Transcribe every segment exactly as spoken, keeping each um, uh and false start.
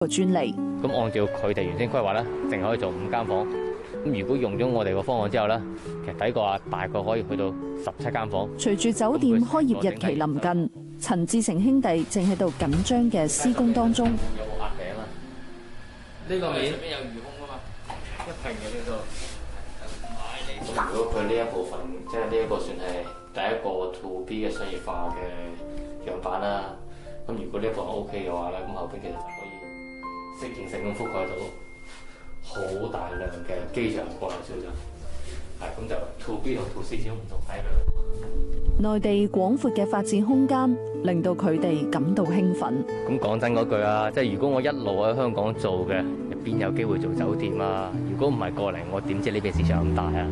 個專利。 咁按照佢哋原先規劃咧，淨可以做五間房。咁如果用咗我哋個方案之後咧，其實睇過啊，大概可以去到十七間房。 隨住酒店開業日期臨近，陳志成兄弟正喺度緊張嘅施工當中。 有冇壓頂啊？呢個面上面有魚空啊嘛，一平嘅呢度。咁如果佢呢一部分，即係呢一個算係第一個 to B 嘅商業化嘅樣板啦。咁如果呢一部分 O K 嘅話咧，咁後邊其實就可以適應性咁覆蓋到好大量嘅機場國內消費。係咁就 to B 同 to C 始終唔同睇嘅。 內地廣闊嘅發展空間令到佢哋感到興奮。 咁講真嗰句啊，即係如果我一路喺香港做嘅，邊有機會做酒店啊？如果唔係過嚟，我點知呢邊市場咁大啊？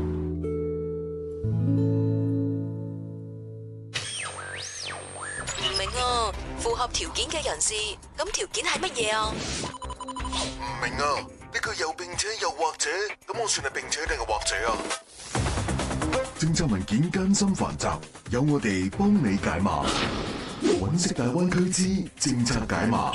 唔明啊，符合條件嘅人士，咁條件係乜嘢啊？ 唔明啊，呢個又並且又或者，咁我算係並且定係或者啊？政策文件艱辛繁雜，有我哋幫你解碼。揾食大灣區之政策解碼。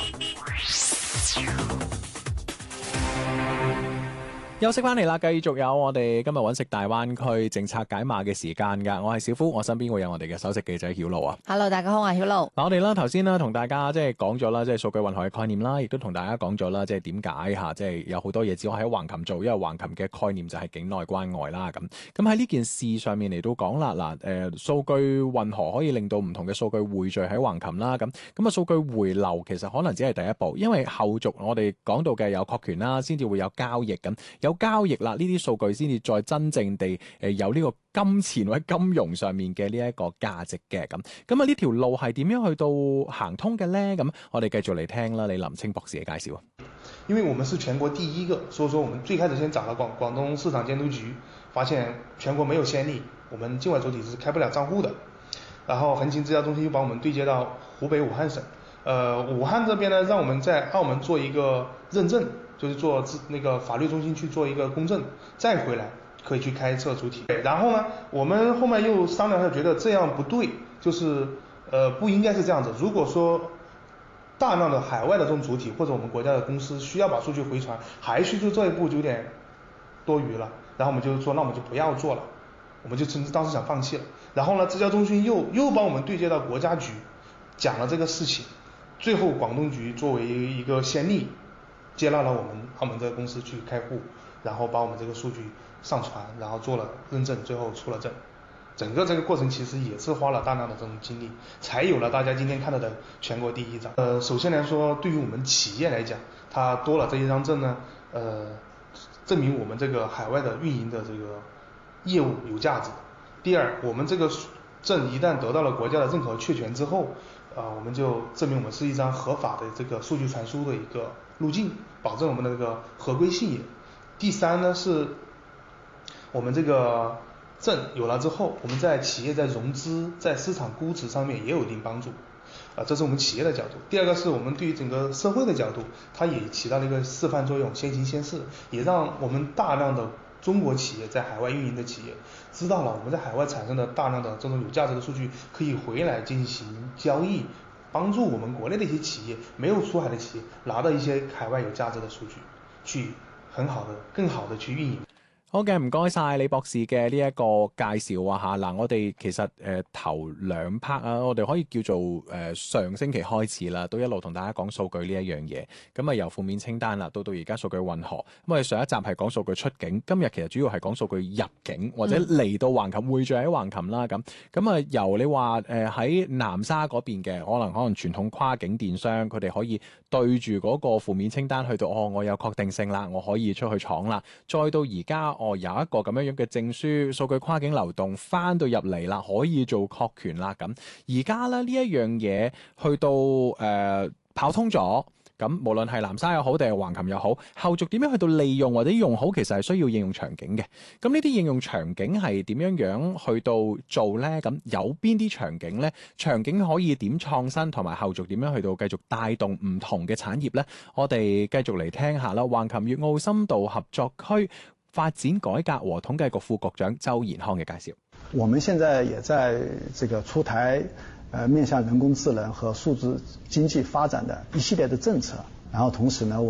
休息翻嚟啦，繼續有我哋今日揾食大灣區政策解碼嘅時間㗎。我係小夫，我身邊會有我哋嘅首席記者曉露啊。 Hello， 大家好，我係曉露。 嗱，我哋啦頭先啦同大家即係講咗啦，即係數據混合嘅概念啦，亦都同大家講咗啦，即係點解嚇，即係有好多嘢只可以喺橫琴做，因為橫琴嘅概念就係境內關外啦。咁咁喺呢件事上面嚟到講啦，嗱誒數據混合可以令到唔同嘅數據匯聚喺橫琴啦。咁咁啊數據回流其實可能只係第一步，因為後續我哋講到嘅有確權啦，先至會有交易咁。有交易啦，呢啲數據先至再真正地誒有呢個金錢或者金融上面嘅呢一個價值嘅咁。咁啊呢條路係點樣去到行通嘅咧？咁我哋繼續嚟聽啦，李林清博士嘅介紹。 因為我們是全國第一個，所以說我們最開始先找了廣廣東市場監督局，發現全國沒有先例，我們境外主體是開不了賬戶的。然後橫琴資料中心又把我們對接到湖北武漢省，呃武漢這邊呢，讓我們在澳門做一個認證。就是做那個法律中心去做一個公證，再回來可以去開設主體。然後呢，我們後面又商量下，覺得這樣不對，就是呃不應該是這樣子。如果說大量的海外的這種主體或者我們國家的公司需要把數據回傳，還去做這一步就有點多餘了。然後我們就說，那我們就不要做了，我們就甚至當時想放棄了。然後呢，資料中心又又幫我們對接到國家局，講了這個事情。最後廣東局作為一個先例，接納了我們澳門這個公司去開戶，然後把我們這個數據上傳，然後做了認證，最後出了證。整個這個過程其實也是花了大量的這種精力，才有了大家今天看到的全國第一張。呃，首先來說，對於我們企業來講，它多了這一張證呢，呃，證明我們這個海外的運營的這個業務有價值。第二，我們這個證一旦得到了國家的認可確權之後，啊、呃，我們就證明我們是一張合法的這個數據傳輸的一個路徑，保證我們的這個合規性也。第三呢，是我們這個證有了之後，我們在企業在融資、在市場估值上面也有一定幫助，啊、呃，這是我們企業的角度。第二個是我們對於整個社會的角度，它也起到了一個示範作用，先行先試，也讓我們大量的中國企業在海外運營的企業知道了我們在海外產生的大量的這種有價值的數據可以回來進行交易，幫助我們國內的一些企業沒有出海的企業拿到一些海外有價值的數據，去很好的、更好的去運營。 好嘅，唔該晒李博士嘅呢一個介紹啊嚇。嗱，我哋其實誒、呃、頭兩 part 啊，我哋可以叫做誒、呃、上星期開始啦，都一路同大家講數據呢一樣嘢。咁啊由負面清單啦，到到而家數據混合。咁我哋上一集係講數據出境，今日其實主要係講數據入境或者嚟到橫琴匯聚喺橫琴啦。咁咁啊由你話誒喺南沙嗰邊嘅，可能可能傳統跨境電商，佢哋可以對住嗰個負面清單去到，哦我有確定性啦，我可以出去闖啦。再到而家。哦，有一個咁樣樣嘅證書，數據跨境流動翻到入嚟啦，可以做確權啦。咁而家咧呢一樣嘢去到誒、呃、跑通咗，咁無論係南沙又好定係橫琴又好，後續點樣去到利用或者用好，其實係需要應用場景嘅。咁呢啲應用場景係點樣樣去到做呢？咁有邊啲場景呢？場景可以點創新，同埋後續點樣去到繼續帶動唔同嘅產業呢？我哋繼續嚟聽下啦。橫琴粵澳深度合作區發展改革和統計局副局長周延康嘅介紹。 我們現在也在這個出台，呃，面向人工智能和數字經濟發展的一系列的政策，然後同時呢。